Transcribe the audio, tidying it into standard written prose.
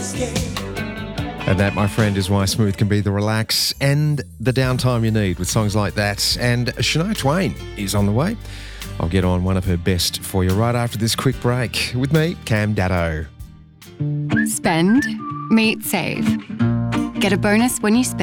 And that, my friend, is why Smooth can be the relax and the downtime you need with songs like that. And Shania Twain is on the way. I'll get on one of her best for you right after this quick break. With me, Cam Datto. Spend, meet, save. Get a bonus when you spend.